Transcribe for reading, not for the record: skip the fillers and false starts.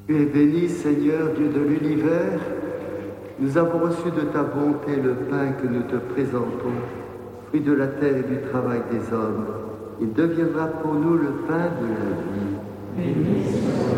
Tu es béni, Seigneur, Dieu de l'univers. Nous avons reçu de ta bonté le pain que nous te présentons, fruit de la terre et du travail des hommes. Il deviendra pour nous le pain de la vie. Béni soit